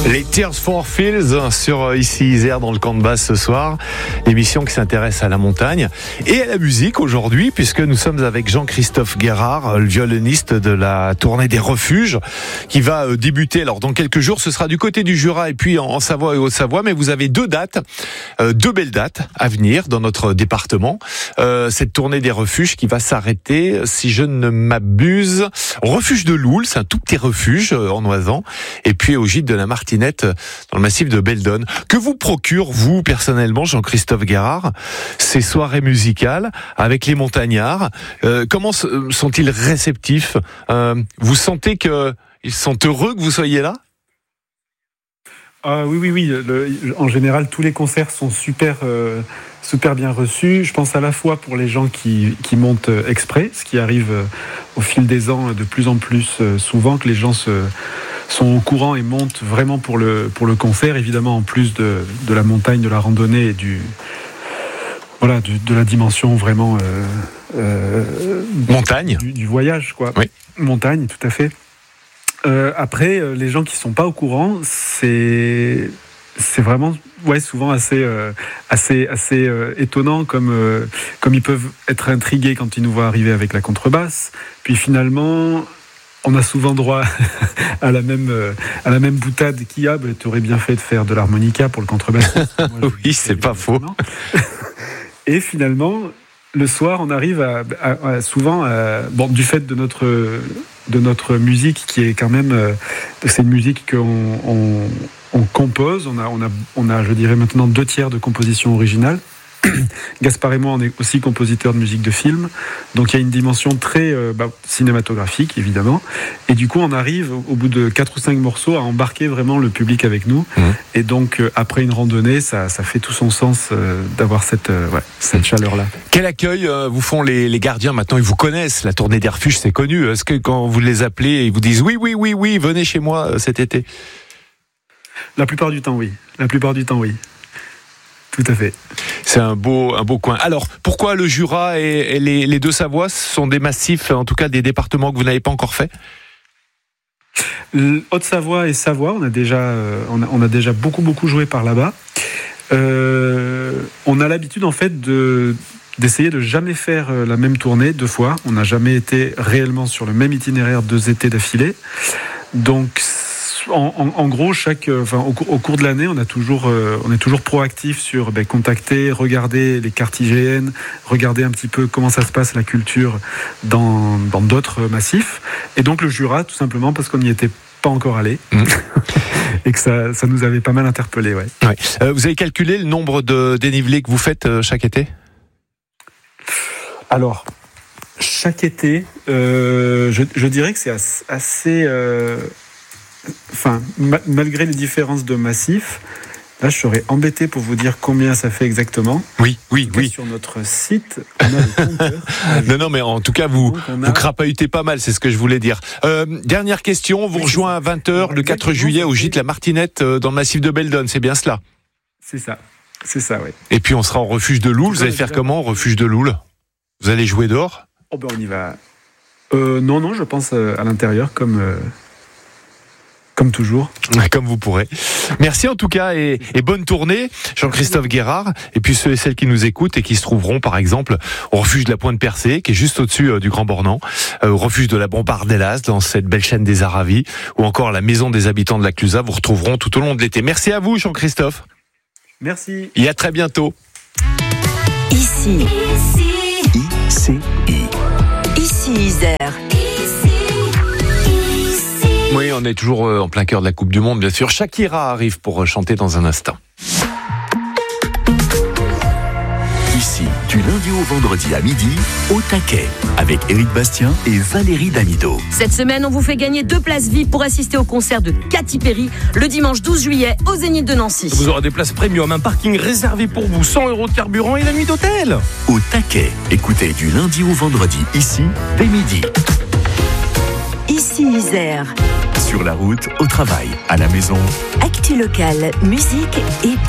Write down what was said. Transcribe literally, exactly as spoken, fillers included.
Les Tears for Fears sur Ici Isère dans le camp de base ce soir. L'émission qui s'intéresse à la montagne et à la musique aujourd'hui, puisque nous sommes avec Jean-Christophe Guérard, le violoniste de la tournée des Refuges, qui va débuter. Alors dans quelques jours, ce sera du côté du Jura et puis en Savoie et Haute-Savoie. Mais vous avez deux dates, euh, deux belles dates à venir dans notre département. Euh, cette tournée des Refuges qui va s'arrêter, si je ne m'abuse, au refuge de Loul, c'est un tout petit refuge en Oisans, et puis au gîte de la Martinette dans le massif de Beldonne. Que vous procure, vous, personnellement, Jean-Christophe Guérard, ces soirées musicales avec les montagnards? euh, Comment sont-ils réceptifs? euh, Vous sentez qu'ils sont heureux que vous soyez là? Ah oui, oui, oui. Le, en général, tous les concerts sont super, euh, super bien reçus. Je pense à la fois pour les gens qui, qui montent exprès, ce qui arrive euh, au fil des ans de plus en plus euh, souvent, que les gens se, sont au courant et montent vraiment pour le, pour le concert, évidemment, en plus de, de la montagne, de la randonnée et du, voilà, du, de la dimension vraiment euh, euh, montagne, du, du voyage, quoi. Oui. Montagne, tout à fait. Euh, après, euh, les gens qui sont pas au courant, c'est c'est vraiment ouais souvent assez euh, assez assez euh, étonnant comme euh, comme ils peuvent être intrigués quand ils nous voient arriver avec la contrebasse. Puis finalement, on a souvent droit à la même euh, à la même boutade qu'il y a. Tu aurais bien fait de faire de l'harmonica pour le contrebassiste. Oui, c'est pas faux. Et finalement, le soir, on arrive à, à, à souvent, à, bon, du fait de notre de notre musique qui est quand même, euh, c'est une musique qu'on on, on compose. On a, on a, on a, je dirais maintenant deux tiers de composition originale. Gaspard et moi, on est aussi compositeurs de musique de film, donc il y a une dimension très euh, bah, cinématographique évidemment. Et du coup, on arrive au bout de quatre ou cinq morceaux à embarquer vraiment le public avec nous. Mmh. Et donc, euh, après une randonnée, ça, ça fait tout son sens euh, d'avoir cette, euh, ouais, cette mmh. chaleur-là. Quel accueil euh, vous font les, les gardiens maintenant? Ils vous connaissent. La tournée des Refuges, c'est connu. Est-ce que quand vous les appelez, ils vous disent oui, oui, oui, oui, venez chez moi euh, cet été? La plupart du temps, oui. La plupart du temps, oui. Tout à fait. C'est un beau, un beau coin. Alors, pourquoi le Jura et, et les, les deux Savoies sont des massifs, en tout cas des départements que vous n'avez pas encore fait? Haute-Savoie et Savoie, on a déjà, euh, on a, on a déjà beaucoup, beaucoup joué par là-bas. Euh, on a l'habitude, en fait, de, d'essayer de jamais faire la même tournée deux fois. On n'a jamais été réellement sur le même itinéraire deux étés d'affilée. Donc, En, en, en gros, chaque, enfin, au, au cours de l'année, on a toujours, euh, on est toujours proactif sur ben, contacter, regarder les cartes I G N, regarder un petit peu comment ça se passe la culture dans, dans d'autres massifs. Et donc le Jura, tout simplement parce qu'on n'y était pas encore allé mmh. et que ça, ça nous avait pas mal interpellé. Ouais. Ouais. Euh, vous avez calculé le nombre de dénivelés que vous faites euh, chaque été? Alors, chaque été, euh, je, je dirais que c'est assez. Euh, Enfin, ma- malgré les différences de massifs, là, je serais embêté pour vous dire combien ça fait exactement. Oui, oui, oui. Sur notre site, on a le compteur. non, non, mais en tout cas, vous, a... vous crapahutez pas mal, c'est ce que je voulais dire. Euh, dernière question, vous oui, rejoint à vingt heures le quatre juillet au gîte La Martinette dans le massif de Beldonne, c'est bien cela? C'est ça, c'est ça, oui. Et puis on sera au refuge de Loul, vous allez faire comment au refuge de Loul? Vous allez jouer dehors? Oh ben on y va. Euh, non, non, je pense à l'intérieur comme... Euh... Comme toujours. Comme vous pourrez. Merci en tout cas et, et bonne tournée, Jean-Christophe Guérard. Et puis ceux et celles qui nous écoutent et qui se trouveront par exemple au refuge de la Pointe Percée, qui est juste au-dessus euh, du Grand Bornand, euh, au refuge de la Bombardellas, dans cette belle chaîne des Aravis, ou encore la maison des habitants de la Clusaz, vous retrouveront tout au long de l'été. Merci à vous, Jean-Christophe. Merci. Et à très bientôt. Ici. Ici. Ici. Ici Isère. Oui, on est toujours en plein cœur de la Coupe du Monde, bien sûr. Shakira arrive pour chanter dans un instant. Ici, du lundi au vendredi à midi, au taquet, avec Éric Bastien et Valérie Damido. Cette semaine, on vous fait gagner deux places V I P pour assister au concert de Katy Perry le dimanche douze juillet au Zénith de Nancy. Vous aurez des places premium, un parking réservé pour vous, cent euros de carburant et la nuit d'hôtel. Au taquet, écoutez du lundi au vendredi, ici, dès midi. Ici Isère. Sur la route, au travail, à la maison. Actu locale, musique et